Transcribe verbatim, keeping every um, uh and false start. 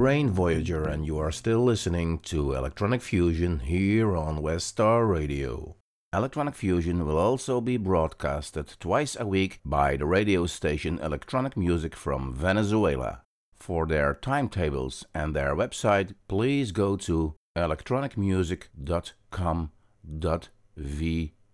Rain Voyager, and you are still listening to Electronic Fusion here on West Star Radio. Electronic Fusion will also be broadcasted twice a week by the radio station Electronic Music from Venezuela. For their timetables and their website, please go to electronic music dot com dot v